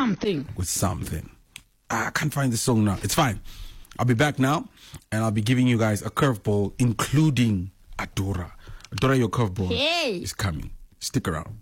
something. I can't find the song now. It's fine. I'll be back now, and I'll be giving you guys a curveball, including Adora. Adora, your curveball is coming. Stick around.